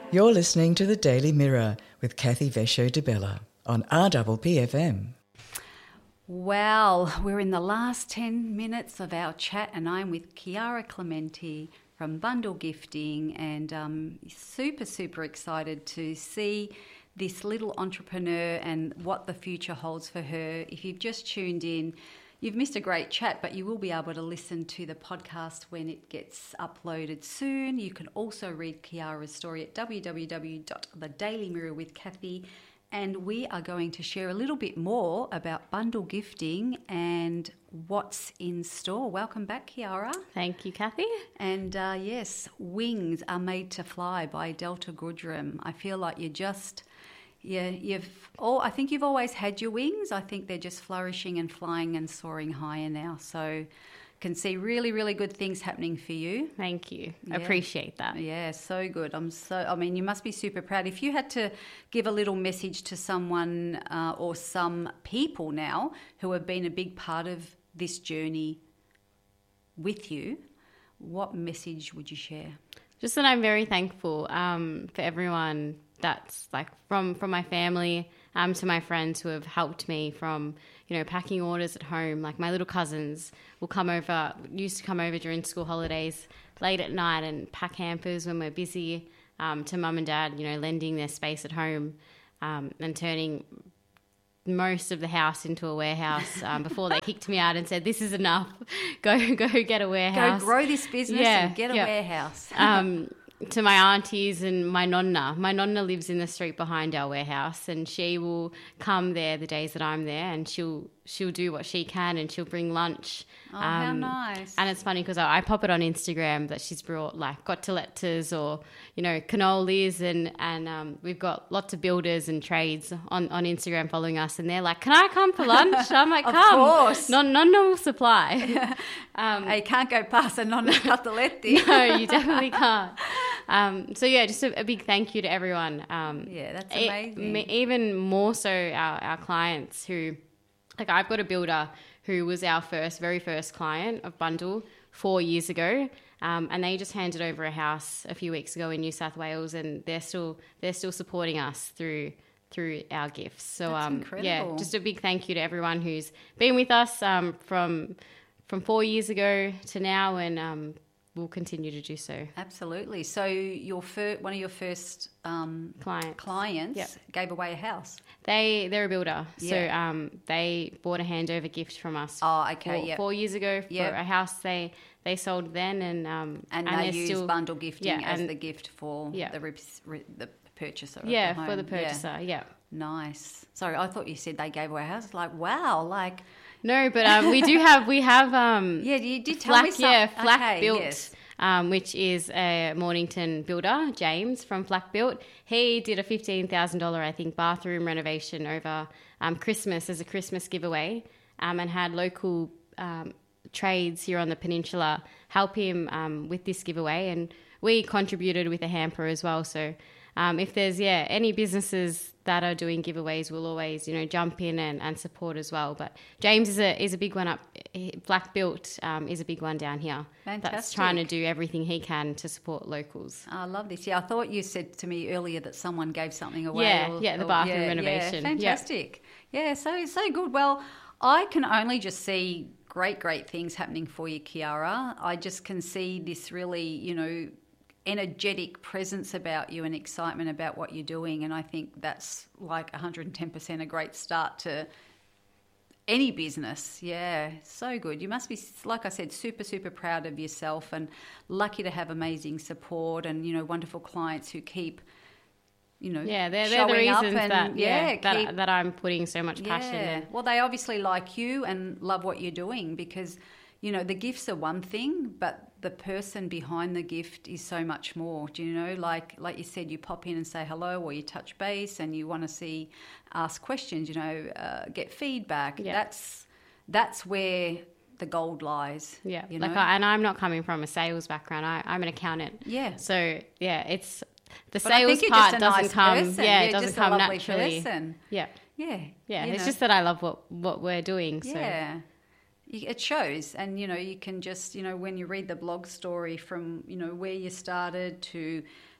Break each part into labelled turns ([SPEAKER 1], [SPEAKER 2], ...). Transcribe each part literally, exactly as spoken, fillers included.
[SPEAKER 1] You're listening to The Daily Mirror with Kathy Vesho DeBella on R P P F M.
[SPEAKER 2] Well, we're in the last ten minutes of our chat and I'm with Chiara Clementi from Bundle Gifting, and um, super, super excited to see this little entrepreneur and what the future holds for her. If you've just tuned in, you've missed a great chat, but you will be able to listen to the podcast when it gets uploaded soon. You can also read Chiara's story at w w w dot the daily mirror with Kathy. And we are going to share a little bit more about bundle gifting and what's in store. Welcome back, Chiara.
[SPEAKER 3] Thank you, Kathy.
[SPEAKER 2] And uh, yes, Wings Are Made to Fly by Delta Goodrem. I feel like you just, yeah, you've, oh, I think you've always had your wings. I think they're just flourishing and flying and soaring higher now. So can see really, really good things happening for you.
[SPEAKER 3] Thank you.
[SPEAKER 2] Yeah.
[SPEAKER 3] Appreciate that.
[SPEAKER 2] Yeah, so good. I'm so, I mean, you must be super proud. If you had to give a little message to someone uh, or some people now who have been a big part of this journey with you, what message would you share?
[SPEAKER 3] Just that I'm very thankful um, for everyone that's like from, from my family um, to my friends who have helped me from, you know, packing orders at home. Like my little cousins will come over, used to come over during school holidays late at night and pack hampers when we're busy, um, to mum and dad, you know, lending their space at home um, and turning most of the house into a warehouse um, before they kicked me out and said, this is enough, go go get a warehouse.
[SPEAKER 2] Go grow this business
[SPEAKER 3] yeah,
[SPEAKER 2] and get a
[SPEAKER 3] yeah.
[SPEAKER 2] warehouse.
[SPEAKER 3] um, to my aunties and my nonna. My nonna lives in the street behind our warehouse, and she will come there the days that I'm there, and she'll she'll do what she can, and she'll bring lunch.
[SPEAKER 2] Oh, how nice.
[SPEAKER 3] And it's funny because I, I pop it on Instagram that she's brought like cotelettes or, you know, cannolis, and, and um, we've got lots of builders and trades on, on Instagram following us, and they're like, can I come for lunch? I'm like,
[SPEAKER 2] of
[SPEAKER 3] come.
[SPEAKER 2] Of course.
[SPEAKER 3] Non, nonna will supply.
[SPEAKER 2] um, hey, you can't go past a nonna coteletti.
[SPEAKER 3] No, you definitely can't. Um, so, yeah, just a, a big thank you to everyone. Um,
[SPEAKER 2] yeah, that's amazing.
[SPEAKER 3] It, even more so our, our clients who, like I've got a builder who was our first, very first client of Bundle four years ago, um, and they just handed over a house a few weeks ago in New South Wales, and they're still they're still supporting us through through our gifts. So,
[SPEAKER 2] that's
[SPEAKER 3] um,
[SPEAKER 2] incredible.
[SPEAKER 3] yeah, just a big thank you to everyone who's been with us um, from from four years ago to now, and um, we'll continue to do so.
[SPEAKER 2] Absolutely. So your fir- one of your first um,
[SPEAKER 3] clients,
[SPEAKER 2] clients
[SPEAKER 3] yep.
[SPEAKER 2] gave away a house.
[SPEAKER 3] They they're a builder,
[SPEAKER 2] yeah.
[SPEAKER 3] so um, they bought a handover gift from us.
[SPEAKER 2] Oh, okay,
[SPEAKER 3] four,
[SPEAKER 2] yep.
[SPEAKER 3] four years ago for
[SPEAKER 2] yep.
[SPEAKER 3] a house they they sold then, and um,
[SPEAKER 2] and,
[SPEAKER 3] and
[SPEAKER 2] they used
[SPEAKER 3] still,
[SPEAKER 2] bundle gifting
[SPEAKER 3] yeah,
[SPEAKER 2] as
[SPEAKER 3] and,
[SPEAKER 2] the gift for
[SPEAKER 3] yeah.
[SPEAKER 2] the re- re- the purchaser.
[SPEAKER 3] Yeah,
[SPEAKER 2] of the home.
[SPEAKER 3] for the purchaser. Yeah. yeah.
[SPEAKER 2] Nice. Sorry, I thought you said they gave away a house. Like, wow, like.
[SPEAKER 3] No, but um, we do have we have um.
[SPEAKER 2] Yeah, you did tell
[SPEAKER 3] Flack,
[SPEAKER 2] me something.
[SPEAKER 3] Yeah, Flack
[SPEAKER 2] okay,
[SPEAKER 3] Built.
[SPEAKER 2] Yes.
[SPEAKER 3] Um, which is a Mornington builder, James from Flack Built. He did a fifteen thousand dollars, I think, bathroom renovation over um, Christmas as a Christmas giveaway, um, and had local um, trades here on the peninsula help him um, with this giveaway. And we contributed with a hamper as well. So um, if there's, yeah, any businesses that are doing giveaways, we'll always, you know, jump in and, and support as well. But James is a is a big one up. Flack Built um, is a big one down here.
[SPEAKER 2] Fantastic.
[SPEAKER 3] That's trying to do everything he can to support locals.
[SPEAKER 2] I love this. Yeah, I thought you said to me earlier that someone gave something away.
[SPEAKER 3] Yeah,
[SPEAKER 2] or,
[SPEAKER 3] yeah, the
[SPEAKER 2] or,
[SPEAKER 3] bathroom
[SPEAKER 2] yeah,
[SPEAKER 3] renovation.
[SPEAKER 2] Yeah, fantastic. Yeah. yeah, so so good. Well, I can only just see great, great things happening for you, Chiara. I just can see this really, you know, energetic presence about you and excitement about what you're doing, and I think that's like one hundred ten percent a great start to any business. Yeah, so good. You must be, like I said, super, super proud of yourself and lucky to have amazing support and, you know, wonderful clients who keep, you know,
[SPEAKER 3] yeah, they're, they're the
[SPEAKER 2] showing up
[SPEAKER 3] reasons
[SPEAKER 2] and,
[SPEAKER 3] that, yeah,
[SPEAKER 2] yeah,
[SPEAKER 3] that,
[SPEAKER 2] keep,
[SPEAKER 3] that I'm putting so much passion
[SPEAKER 2] yeah.
[SPEAKER 3] in.
[SPEAKER 2] Well, they obviously like you and love what you're doing because, you know, the gifts are one thing, but the person behind the gift is so much more. Do you know, like like you said, you pop in and say hello, or you touch base, and you want to see, ask questions. You know, uh, get feedback.
[SPEAKER 3] Yeah.
[SPEAKER 2] That's that's where the gold lies.
[SPEAKER 3] Yeah,
[SPEAKER 2] you
[SPEAKER 3] like
[SPEAKER 2] know?
[SPEAKER 3] I, and I'm not coming from a sales background. I, I'm an accountant.
[SPEAKER 2] Yeah.
[SPEAKER 3] So yeah, it's the
[SPEAKER 2] But I
[SPEAKER 3] sales
[SPEAKER 2] think you're
[SPEAKER 3] part
[SPEAKER 2] just a
[SPEAKER 3] doesn't
[SPEAKER 2] nice
[SPEAKER 3] come.
[SPEAKER 2] person.
[SPEAKER 3] Yeah,
[SPEAKER 2] You're
[SPEAKER 3] it doesn't
[SPEAKER 2] just a
[SPEAKER 3] come
[SPEAKER 2] lovely
[SPEAKER 3] naturally.
[SPEAKER 2] person.
[SPEAKER 3] Yeah,
[SPEAKER 2] Yeah,
[SPEAKER 3] yeah.
[SPEAKER 2] you
[SPEAKER 3] It's
[SPEAKER 2] know.
[SPEAKER 3] just that I love what what we're doing. So.
[SPEAKER 2] Yeah. It shows, and, you know, you can just, you know, when you read the blog story from, you know, where you started to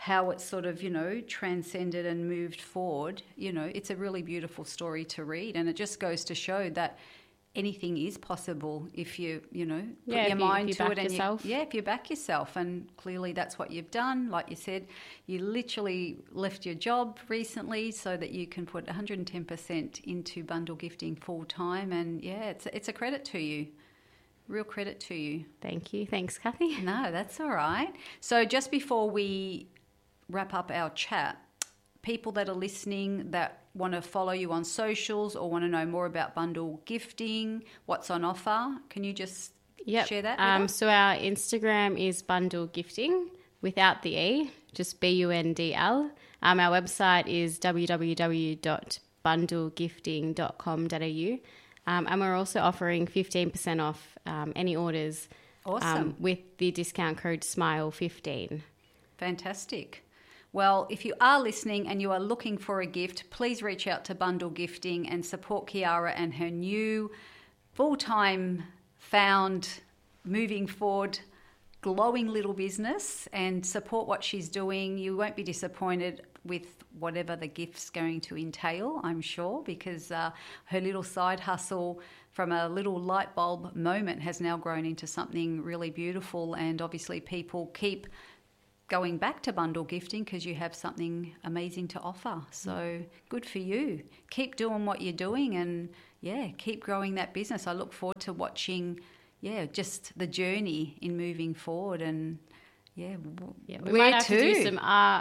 [SPEAKER 2] how it's sort of, you know, transcended and moved forward, you know, it's a really beautiful story to read. And it just goes to show that anything is possible if you, you know, put
[SPEAKER 3] yeah,
[SPEAKER 2] your
[SPEAKER 3] you,
[SPEAKER 2] mind
[SPEAKER 3] you
[SPEAKER 2] to it. And
[SPEAKER 3] yourself.
[SPEAKER 2] You, yeah, if you back yourself. And clearly that's what you've done. Like you said, you literally left your job recently so that you can put one hundred ten percent into bundle gifting full time. And yeah, it's, it's a credit to you. Real credit to you.
[SPEAKER 3] Thank you. Thanks, Kathy.
[SPEAKER 2] No, that's all right. So just before we wrap up our chat, people that are listening that want to follow you on socials or want to know more about bundle gifting, what's on offer, can you just
[SPEAKER 3] yep.
[SPEAKER 2] share that with
[SPEAKER 3] um,
[SPEAKER 2] us?
[SPEAKER 3] So our Instagram is bundle gifting without the E, just B U N D L. Um, our website is w w w dot bundle gifting dot com dot a u. Um, and we're also offering fifteen percent off um, any orders
[SPEAKER 2] Awesome.
[SPEAKER 3] um, with the discount code smile fifteen.
[SPEAKER 2] Fantastic. Well, if you are listening and you are looking for a gift, please reach out to Bundle Gifting and support Kiara and her new full-time found, moving forward, glowing little business, and support what she's doing. You won't be disappointed with whatever the gift's going to entail, I'm sure, because uh, her little side hustle from a little light bulb moment has now grown into something really beautiful. And obviously people keep going back to bundle gifting because you have something amazing to offer. So good for you. Keep doing what you're doing and, yeah, keep growing that business. I look forward to watching, yeah, just the journey in moving forward. And, yeah,
[SPEAKER 3] yeah we
[SPEAKER 2] where
[SPEAKER 3] might have
[SPEAKER 2] to?
[SPEAKER 3] to do some R-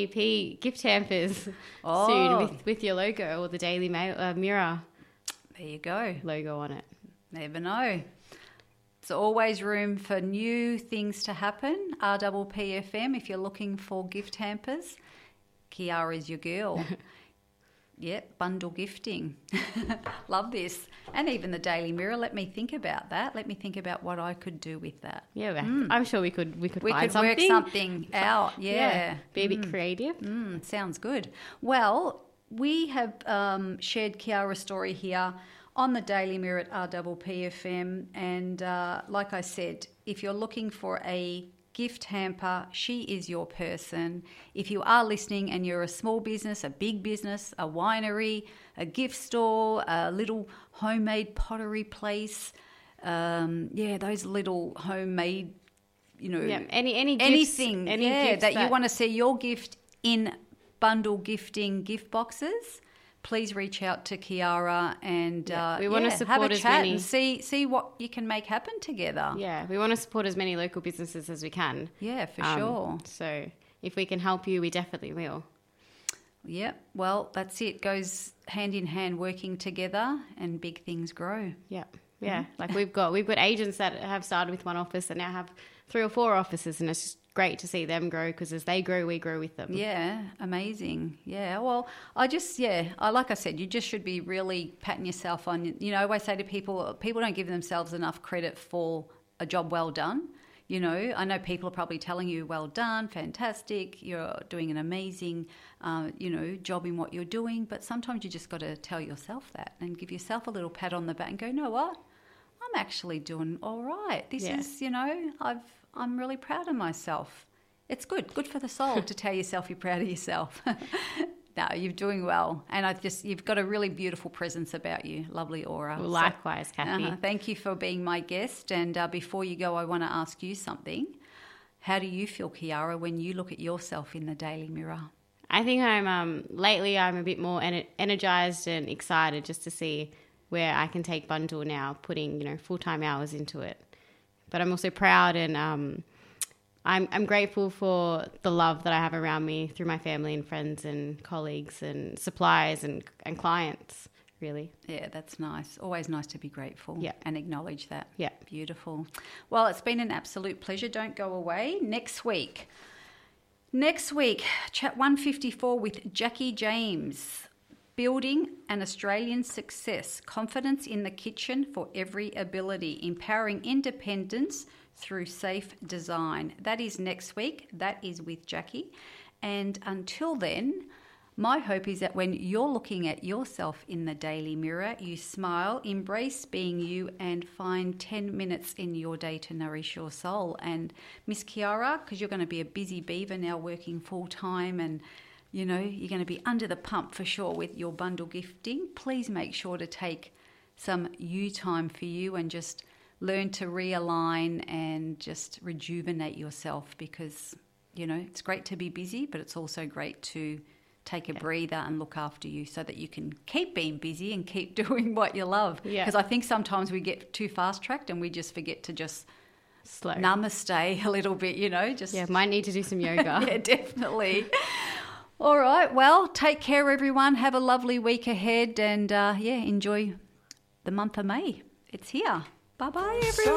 [SPEAKER 3] RPP gift hampers
[SPEAKER 2] Oh.
[SPEAKER 3] soon with, with your logo or the Daily Mail, uh, Mirror
[SPEAKER 2] There you go.
[SPEAKER 3] logo on it.
[SPEAKER 2] Never know. There's always room for new things to happen. R P P F M, if you're looking for gift hampers, Kiara's your girl. Yep, bundle gifting. Love this. And even the Daily Mirror, let me think about that. Let me think about what I could do with that.
[SPEAKER 3] Yeah, mm. I'm sure we could we could
[SPEAKER 2] We
[SPEAKER 3] find
[SPEAKER 2] could
[SPEAKER 3] something.
[SPEAKER 2] work something out, yeah.
[SPEAKER 3] yeah. Be a bit creative.
[SPEAKER 2] Mm, sounds good. Well, we have um, shared Kiara's story here on the Daily Mirror at R P P F M. And uh, like I said, if you're looking for a gift hamper, she is your person. If you are listening and you're a small business, a big business, a winery, a gift store, a little homemade pottery place, um, yeah, those little homemade, you know,
[SPEAKER 3] Yeah, any any gifts,
[SPEAKER 2] anything,
[SPEAKER 3] any
[SPEAKER 2] yeah,
[SPEAKER 3] gifts
[SPEAKER 2] that,
[SPEAKER 3] that
[SPEAKER 2] you want to see your gift in bundle gifting gift boxes, please reach out to Kiara and
[SPEAKER 3] Yeah,
[SPEAKER 2] uh,
[SPEAKER 3] we wanna
[SPEAKER 2] yeah,
[SPEAKER 3] support
[SPEAKER 2] have a
[SPEAKER 3] as
[SPEAKER 2] chat
[SPEAKER 3] many-
[SPEAKER 2] and see see what you can make happen together.
[SPEAKER 3] Yeah, we want to support as many local businesses as we can.
[SPEAKER 2] Yeah, for
[SPEAKER 3] Um,
[SPEAKER 2] sure.
[SPEAKER 3] So if we can help you, we definitely will.
[SPEAKER 2] Yeah, well, that's it. Goes hand in hand, working together, and big things grow.
[SPEAKER 3] Yeah, yeah.
[SPEAKER 2] Mm-hmm.
[SPEAKER 3] Like we've got we've got agents that have started with one office and now have three or four offices, and it's just great to see them grow because as they grow, we grow with them.
[SPEAKER 2] Yeah, amazing. Yeah, well, I just, yeah, I like I said, you just should be really patting yourself on. You know, I always say to people, people don't give themselves enough credit for a job well done. You know, I know people are probably telling you, well done, fantastic, you're doing an amazing, uh, you know, job in what you're doing. But sometimes you just got to tell yourself that and give yourself a little pat on the back and go, you know what? I'm actually doing all right. This
[SPEAKER 3] Yeah.
[SPEAKER 2] is, you know, I've, I'm really proud of myself. It's good, good for the soul to tell yourself you're proud of yourself. No, you're doing well. And I just, you've got a really beautiful presence about you. Lovely aura.
[SPEAKER 3] Well,
[SPEAKER 2] So-
[SPEAKER 3] likewise, Kathy.
[SPEAKER 2] uh-huh. Thank you for being my guest. And uh, before you go, I want to ask you something. How do you feel, Kiara, when you look at yourself in the Daily Mirror?
[SPEAKER 3] I think I'm um, lately I'm a bit more ener- energized and excited just to see where I can take Bundle now, putting you know full time hours into it. But I'm also proud and um, I'm I'm grateful for the love that I have around me through my family and friends and colleagues and suppliers and and clients. Really,
[SPEAKER 2] Yeah, that's nice. Always nice to be grateful
[SPEAKER 3] Yeah.
[SPEAKER 2] and acknowledge that.
[SPEAKER 3] Yeah.
[SPEAKER 2] Beautiful. Well, it's been an absolute pleasure. Don't go away. Next week, next week, chat one fifty-four with Jackie James. Building an Australian success, confidence in the kitchen for every ability, empowering independence through safe design. That is next week. That is with Jackie. And until then, My hope is that when you're looking at yourself in the daily mirror, you smile, embrace being you, and find ten minutes in your day to nourish your soul. And Miss Kiara, because you're going to be a busy beaver now working full time, and you know, you're going to be under the pump for sure with your bundle gifting, please make sure to take some you time for you and just learn to realign and just rejuvenate yourself, because, you know, it's great to be busy, but it's also great to take a breather and look after you so that you can keep being busy and keep doing what you love.
[SPEAKER 3] Yeah.
[SPEAKER 2] Because I think sometimes we get too fast-tracked and we just forget to just
[SPEAKER 3] Slow.
[SPEAKER 2] namaste a little bit, you know. Just
[SPEAKER 3] Yeah, might need to do some yoga.
[SPEAKER 2] yeah, definitely. All right, well, take care, everyone. Have a lovely week ahead and, uh, yeah, enjoy the month of May. It's here. Bye-bye, everyone.